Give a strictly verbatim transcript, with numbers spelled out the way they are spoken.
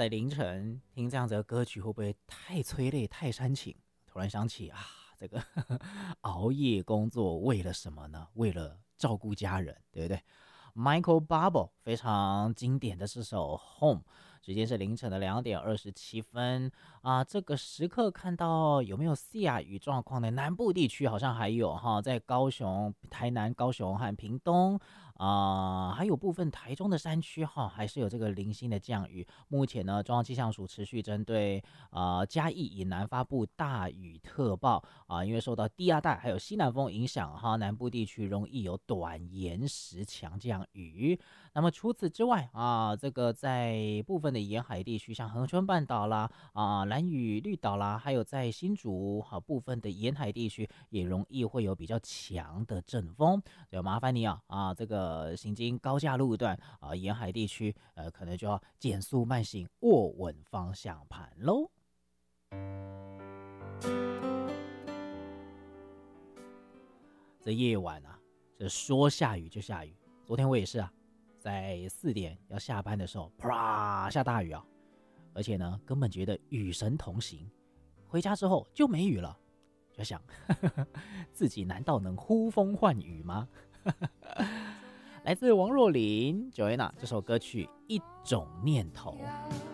在凌晨听这样子的歌曲会不会太催泪、太煽情？突然想起啊，这个熬夜工作为了什么呢？为了照顾家人，对不对？Michael Bublé 非常经典的这首《Home》，时间是凌晨的两点二十七分啊。这个时刻看到有没有下雨状况呢？南部地区好像还有哈，在高雄、台南、高雄和屏东啊、还有部分台中的山区哈，还是有这个零星的降雨。目前呢，中央气象署持续针对啊嘉义以南发布大雨特报啊，因为受到低压带还有西南风影响哈，南部地区容易有短延时强降雨。那么除此之外啊，这个在部分的沿海地区，像恒春半岛啦、啊兰屿、绿岛啦，还有在新竹哈、啊、部分的沿海地区，也容易会有比较强的阵风。所以麻烦你啊啊，这个行经高架路段啊，沿海地区呃，可能就要减速慢行，握稳方向盘喽。这夜晚啊，这说下雨就下雨。昨天我也是啊，在四点要下班的时候，啪下大雨啊，而且呢，根本觉得与神同行。回家之后就没雨了，就想呵呵自己难道能呼风唤雨吗？来自王若琳 Joanna 这首歌曲《一种念头》。